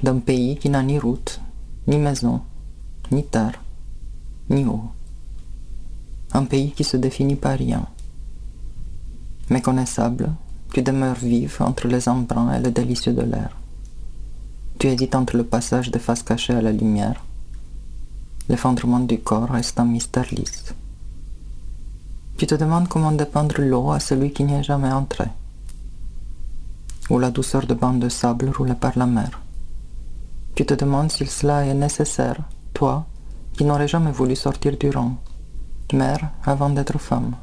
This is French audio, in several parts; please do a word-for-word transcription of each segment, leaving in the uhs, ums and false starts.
d'un pays qui n'a ni route, ni maison, ni terre, ni eau. Un pays qui se définit par rien. Méconnaissable, tu demeures vive entre les embruns et le délicieux de l'air. Tu hésites entre le passage des faces cachées à la lumière. L'effondrement du corps reste un mystère lisse. Tu te demandes comment dépendre l'eau à celui qui n'y est jamais entré. Ou la douceur de bancs de sable roulés par la mer. Tu te demandes si cela est nécessaire, toi, qui n'aurais jamais voulu sortir du rang, mère avant d'être femme.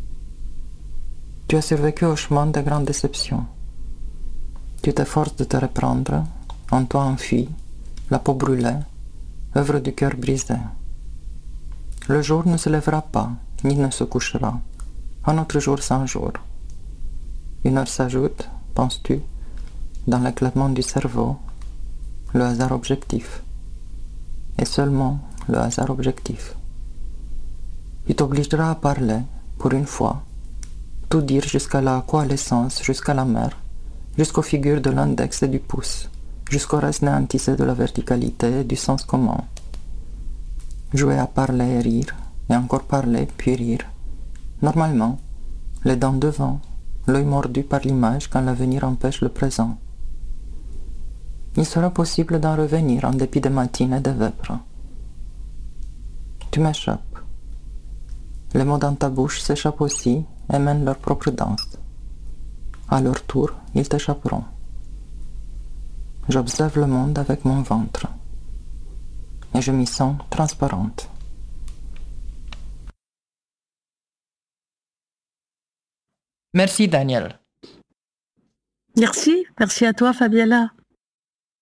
Tu as survécu au chemin de grandes déceptions. Tu t'efforces de te reprendre, en toi enfui, la peau brûlée, œuvre du cœur brisé. Le jour ne se lèvera pas, ni ne se couchera. Un autre jour sans jour. Une heure s'ajoute, penses-tu, dans l'éclatement du cerveau, le hasard objectif. Et seulement le hasard objectif. Tu t'obligeras à parler, pour une fois, tout dire jusqu'à la coalescence, jusqu'à la mer, jusqu'aux figures de l'index et du pouce, jusqu'au reste néantissé de la verticalité et du sens commun. Jouer à parler et rire, et encore parler puis rire. Normalement, les dents devant, l'œil mordu par l'image quand l'avenir empêche le présent. Il sera possible d'en revenir en dépit des matines et des vêpres. Tu m'échappes. Les mots dans ta bouche s'échappent aussi et mènent leur propre danse. À leur tour, ils t'échapperont. J'observe le monde avec mon ventre. Et je m'y sens transparente. Merci Daniel. Merci, merci à toi Fabiella.